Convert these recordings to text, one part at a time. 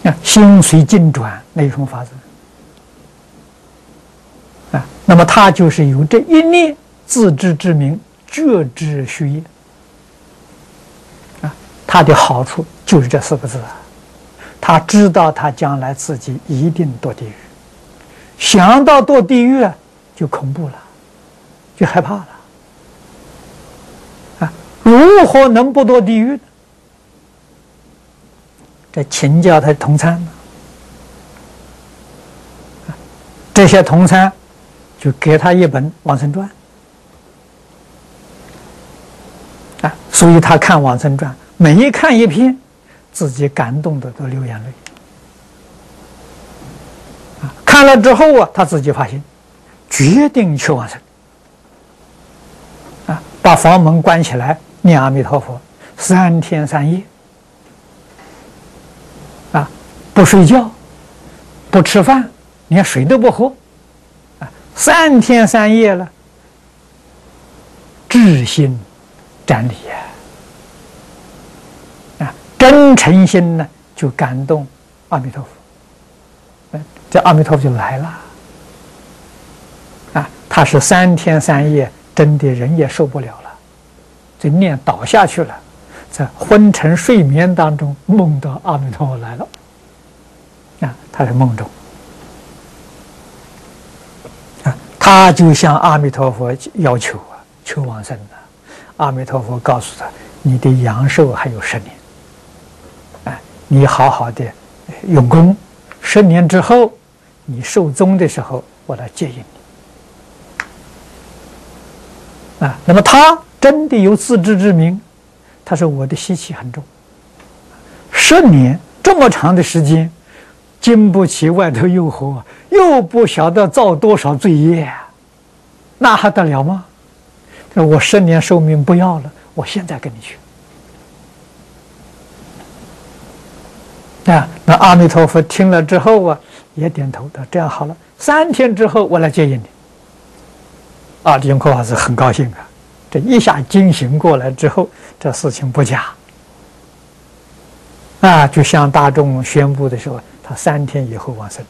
心随境转，那有什么法子？那么他就是有这一念自知之明，觉知虚业。他的好处就是这4个字啊，他知道他将来自己一定堕地狱，想到堕地狱啊，就恐怖了，就害怕了。如何能不堕地狱呢？这请教他的同参呢，这些同参就给他一本《往生传》所以他看《往生传》，每一看一篇，自己感动的都流眼泪。看了之后啊，他自己发心，决定去往生。把房门关起来，念阿弥陀佛3天3夜，不睡觉，不吃饭，连水都不喝，3天3夜了，至心瞻礼真诚心呢，就感动阿弥陀佛，这阿弥陀佛就来了他是3天3夜，真的人也受不了了，这念倒下去了，在昏沉睡眠当中梦到阿弥陀佛来了他是梦中他就向阿弥陀佛要求求往生阿弥陀佛告诉他，你的阳寿还有10年你好好的用功，10年之后你寿终的时候，我来接引你那么他真的有自知之明，他说我的习气很重，10年这么长的时间，经不起外头诱惑，又不晓得造多少罪业那还得了吗？我10年寿命不要了，我现在跟你去那阿弥陀佛听了之后也点头的，这样好了，3天之后我来接引你李永科法师很高兴这一下惊醒过来之后，这事情不假就向大众宣布的时候，他3天以后往生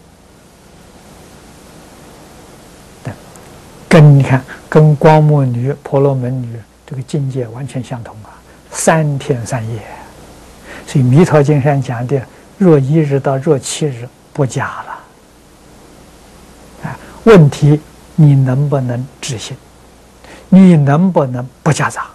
跟你看跟光目女、婆罗门女这个境界完全相同3天3夜，所以弥陀经上讲的若1日到若7日不假了问题你能不能知心，你能不能不夹杂？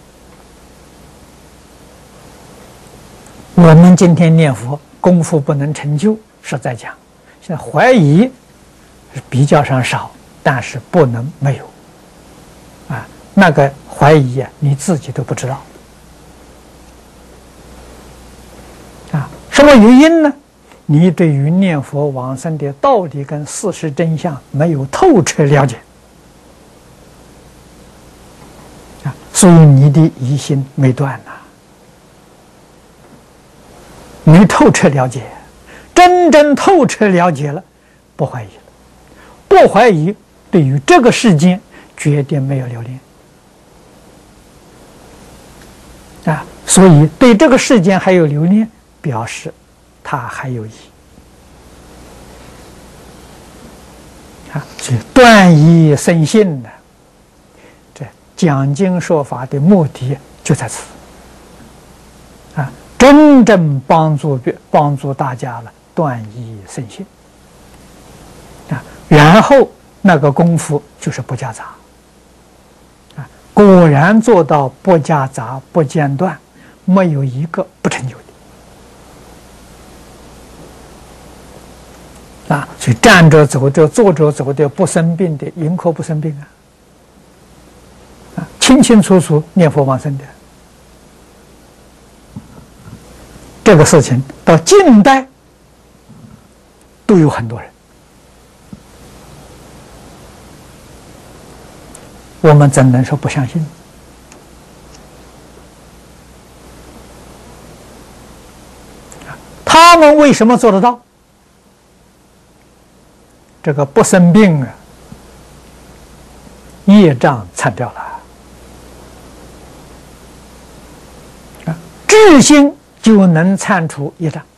我们今天念佛功夫不能成就，实在讲现在怀疑是比较上少，但是不能没有那个怀疑你自己都不知道什么原因呢？你对于念佛往生的道理跟事实真相没有透彻了解所以你的疑心没断没透彻了解，真正透彻了解了，不怀疑了，不怀疑，对于这个世间绝对没有留恋所以对这个世间还有留恋，表示他还有疑所以断疑生信这讲经说法的目的就在此真正帮助大家了，断疑生信然后那个功夫就是不夹杂果然做到不夹杂不间断，没有一个不成就的所以站着走着坐着走的不生病的，迎口不生病清清楚楚念佛往生的，这个事情到近代都有很多人，我们怎能说不相信？他们为什么做得到？这个不生病业障参掉了智心就能参除业障